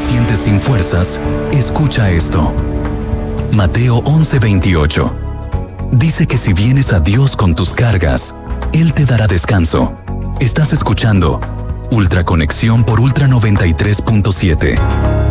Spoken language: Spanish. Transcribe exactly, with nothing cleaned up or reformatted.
sientes sin fuerzas, escucha esto. Mateo once veintiocho. Dice que si vienes a Dios con tus cargas, Él te dará descanso. Estás escuchando Ultraconexión por Ultra noventa y tres punto siete.